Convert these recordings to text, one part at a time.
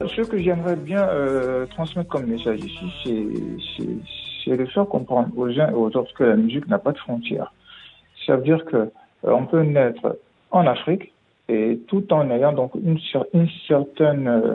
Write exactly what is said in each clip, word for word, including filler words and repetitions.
ce que j'aimerais bien euh, transmettre comme message ici, c'est de faire comprendre aux uns et aux autres que la musique n'a pas de frontières. Ça veut dire que euh, on peut naître en Afrique et tout en ayant donc une, une certaine euh,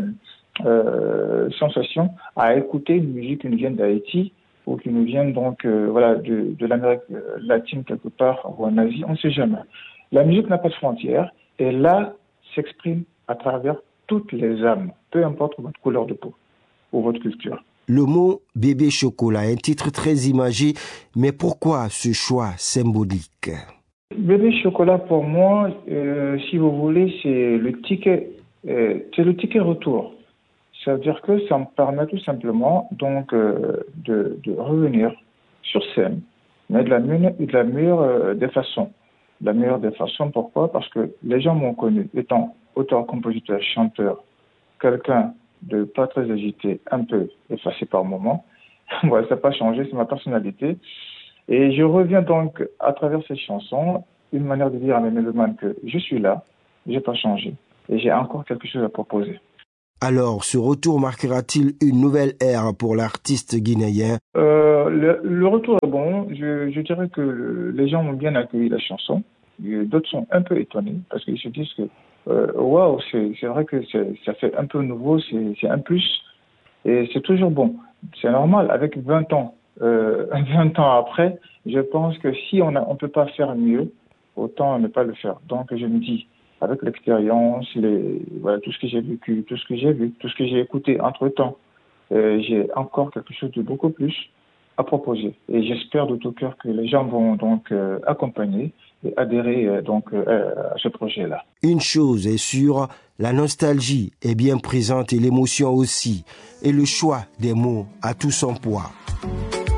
euh, sensation à écouter une musique qui nous vient d'Haïti ou qui nous vient donc euh, voilà de, de l'Amérique latine quelque part ou en Asie, on ne sait jamais. La musique n'a pas de frontières et là s'exprime à travers toutes les âmes, peu importe votre couleur de peau ou votre culture. Le mot « bébé chocolat » est un titre très imagé, mais pourquoi ce choix symbolique? Bébé chocolat, pour moi, euh, si vous voulez, c'est le ticket, euh, c'est le ticket retour. Ça veut dire que ça me permet tout simplement donc euh, de, de revenir sur scène, mais de la, de la meilleure euh, des façons. De la meilleure des façons, pourquoi? Parce que les gens m'ont connu étant auteur, compositeur, chanteur, quelqu'un de pas très agité, un peu effacé par moment. Voilà, ça n'a pas changé, c'est ma personnalité. Et je reviens donc à travers ces chansons, une manière de dire à mes mélomanes que je suis là, je n'ai pas changé et j'ai encore quelque chose à proposer. Alors, ce retour marquera-t-il une nouvelle ère pour l'artiste guinéen? euh, le, le retour est bon. Je, je dirais que le, les gens ont bien accueilli la chanson. D'autres sont un peu étonnés parce qu'ils se disent que waouh, wow, c'est vrai que ça fait un peu nouveau, c'est un plus et c'est toujours bon. C'est normal, avec vingt ans, euh, vingt ans après, je pense que si on ne on peut pas faire mieux, autant ne pas le faire. Donc je me dis, avec l'expérience, les voilà, tout ce que j'ai vécu, tout ce que j'ai vu, tout ce que j'ai écouté entre-temps, euh, j'ai encore quelque chose de beaucoup plus à proposer. Et j'espère de tout cœur que les gens vont donc euh, accompagner et adhérer euh, donc euh, à ce projet-là. Une chose est sûre, la nostalgie est bien présente et l'émotion aussi. Et le choix des mots a tout son poids.